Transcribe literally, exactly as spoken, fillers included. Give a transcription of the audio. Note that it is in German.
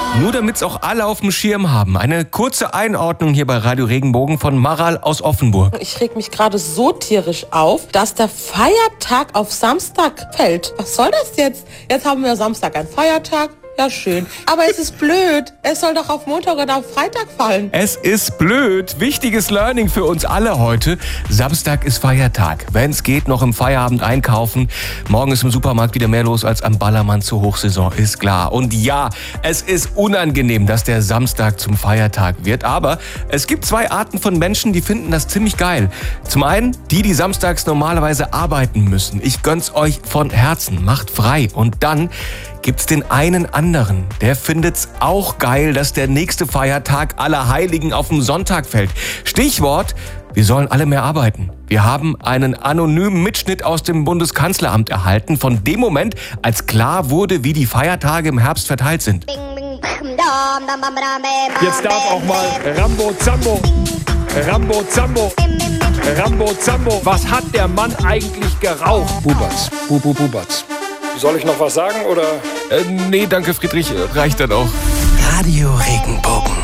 Nur damit's auch alle auf dem Schirm haben. Eine kurze Einordnung hier bei Radio Regenbogen von Maral aus Offenburg. Ich reg mich gerade so tierisch auf, dass der Feiertag auf Samstag fällt. Was soll das jetzt? Jetzt haben wir Samstag einen Feiertag. Ja, schön. Aber es ist blöd. Es soll doch auf Montag oder auf Freitag fallen. Es ist blöd. Wichtiges Learning für uns alle heute. Samstag ist Feiertag. Wenn's geht, noch im Feierabend einkaufen. Morgen ist im Supermarkt wieder mehr los als am Ballermann zur Hochsaison, ist klar. Und ja, es ist unangenehm, dass der Samstag zum Feiertag wird. Aber es gibt zwei Arten von Menschen, die finden das ziemlich geil. Zum einen die, die samstags normalerweise arbeiten müssen. Ich gönn's euch von Herzen. Macht frei. Und dann gibt's den einen anderen, der findet's auch geil, dass der nächste Feiertag Allerheiligen auf den Sonntag fällt. Stichwort: wir sollen alle mehr arbeiten. Wir haben einen anonymen Mitschnitt aus dem Bundeskanzleramt erhalten von dem Moment, als klar wurde, wie die Feiertage im Herbst verteilt sind. Jetzt darf auch mal Rambo Zambo, Rambo Zambo, Rambo Zambo. Was hat der Mann eigentlich geraucht? Buberts, Bubu Buberts. Soll ich noch was sagen oder? Äh, nee, danke Friedrich, reicht dann auch. Radio Regenbogen.